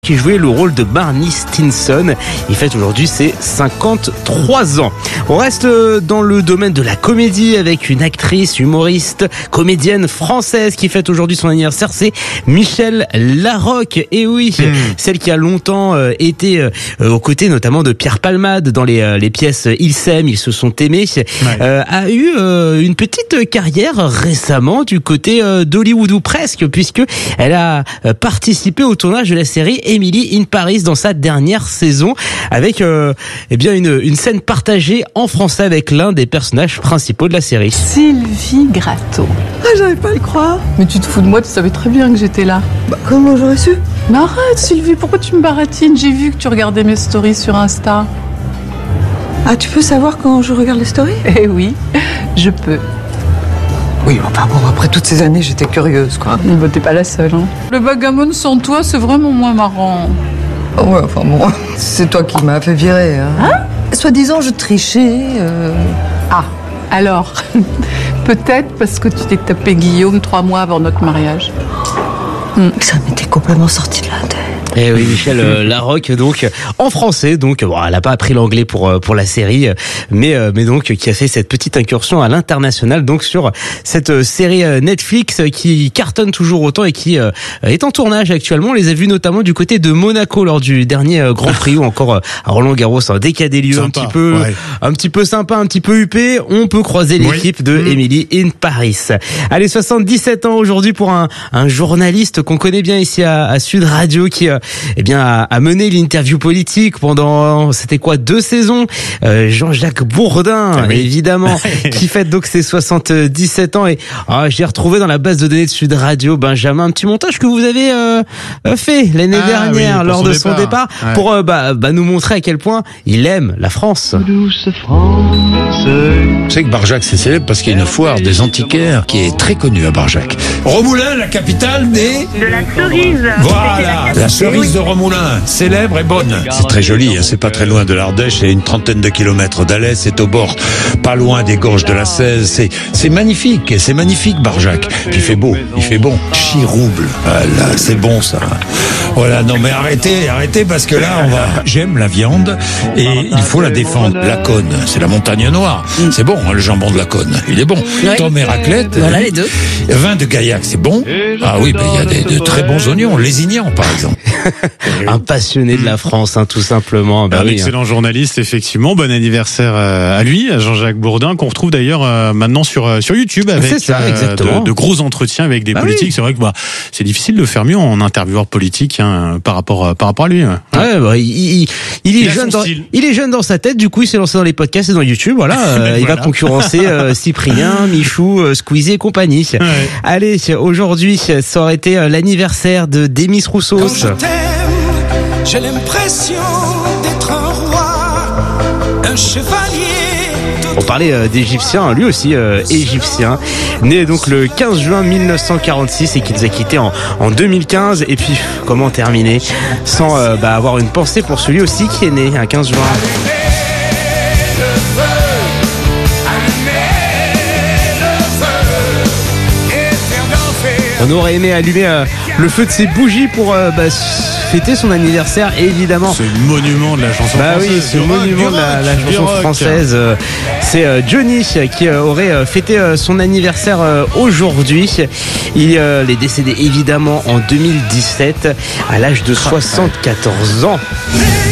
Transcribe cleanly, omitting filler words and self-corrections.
qui jouait le rôle de Barney Stinson. Il fête aujourd'hui ses 53 ans. On reste dans le domaine de la comédie avec une actrice, humoriste, comédienne française qui fête aujourd'hui son anniversaire. C'est Michèle Larocque. Et oui, celle qui a longtemps été aux côtés notamment de Pierre Palmade dans les pièces Ils s'aiment, ils se sont aimés, a eu une petite carrière récemment du côté d'Hollywood ou presque, puisque elle a participé au tournage de la série Emily in Paris dans sa dernière saison avec une scène partagée en français avec l'un des personnages principaux de la série. Sylvie Gratton. Ah, j'arrive pas à le croire. Mais tu te fous de moi, tu savais très bien que j'étais là. Bah, comment j'aurais su? Mais arrête Sylvie, pourquoi tu me baratines? J'ai vu que tu regardais mes stories sur Insta. Ah, tu peux savoir quand je regarde les stories? Eh oui, je peux. Oui, enfin bon, après toutes ces années, j'étais curieuse, quoi. Bah, t'es pas la seule, hein. Le bagamon sans toi, c'est vraiment moins marrant. Oh ouais, enfin bon, c'est toi qui m'as fait virer, hein. Soi-disant, je trichais. Ah, alors, peut-être parce que tu t'es tapé Guillaume 3 mois avant notre mariage. Ça m'était complètement sorti de la tête. Et oui, Michèle Larocque, donc en français, donc bon, elle n'a pas appris l'anglais pour la série, mais donc qui a fait cette petite incursion à l'international, donc sur cette série Netflix qui cartonne toujours autant et qui est en tournage actuellement. On les a vus notamment du côté de Monaco lors du dernier Grand Prix ou encore à Roland-Garros. Dès qu'il y a des lieux sympa, un petit peu sympa, un petit peu huppé, on peut croiser l'équipe de Emily in Paris. Allez, 77 ans aujourd'hui pour un journaliste qu'on connaît bien ici à Sud Radio qui a mené l'interview politique pendant, c'était quoi, 2 saisons. Jean-Jacques Bourdin, évidemment, qui fête donc ses 77 ans. Et j'ai retrouvé dans la base de données de Sud Radio, Benjamin, un petit montage que vous avez fait l'année dernière lors de son départ pour nous montrer à quel point il aime la France. Douce France. Vous savez que Barjac c'est célèbre parce qu'il y a une foire des antiquaires qui est très connue à Barjac. Remoulins, la capitale de la cerise. Voilà, la cerise de Remoulins, célèbre et bonne. C'est très joli, c'est pas très loin de l'Ardèche, c'est une trentaine de kilomètres d'Alès, c'est au bord, pas loin des gorges de la Cèze, c'est magnifique Barjac. Puis il fait beau, il fait bon. Chirouble, voilà, c'est bon ça. Voilà, non mais arrêtez parce que là j'aime la viande et il faut la défendre. La Cône, c'est la montagne noire. C'est bon, le jambon de la Cône, il est bon. Tom et raclette. Voilà les deux. Vin de Gaillac, c'est bon. Ah oui, il y a de très bons oignons, lésignants par exemple. Un passionné de la France, tout simplement. Un excellent journaliste, effectivement. Bon anniversaire à lui, à Jean-Jacques Bourdin, qu'on retrouve d'ailleurs maintenant sur YouTube avec de gros entretiens avec des politiques. Oui. C'est vrai que c'est difficile de faire mieux en intervieweur politique par rapport à lui. Il est jeune dans sa tête, du coup il s'est lancé dans les podcasts et dans YouTube. Voilà, il va concurrencer Cyprien, Michou, Squeezie et compagnie. Ouais. Allez, aujourd'hui, ça aurait été l'anniversaire de Demis Roussos. J'ai l'impression d'être un roi, un chevalier. On parlait d'Égyptien, lui aussi égyptien, né donc le 15 juin 1946 et qui nous a quittés en 2015. Et puis, comment terminer sans avoir une pensée pour celui aussi qui est né un 15 juin. On aurait aimé allumer le feu de ses bougies pour fêter son anniversaire, évidemment. Ce monument de la chanson française. Oui, ce monument de la chanson française. C'est Johnny qui aurait fêté son anniversaire aujourd'hui. Il est décédé évidemment en 2017 à l'âge de 74 ans.